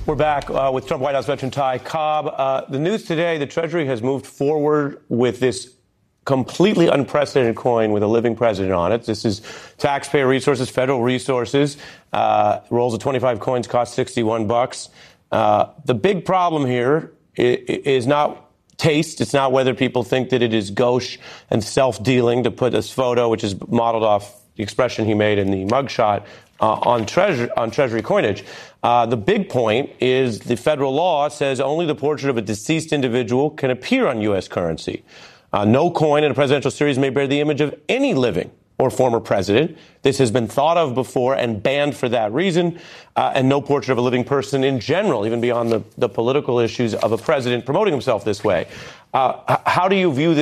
We're back with Trump White House veteran Ty Cobb. The news today, the Treasury has moved forward with this completely unprecedented coin with a living president on it. This is taxpayer resources, federal resources. Rolls of 25 coins cost $61. The big problem here is not taste. It's not whether people think that it is gauche and self-dealing to put this photo, which is modeled off the expression he made in the mugshot, on Treasury coinage. The big point is the federal law says only the portrait of a deceased individual can appear on U.S. currency. No coin in a presidential series may bear the image of any living or former president. This has been thought of before and banned for that reason, and no portrait of a living person in general, even beyond the political issues of a president promoting himself this way. How do you view this?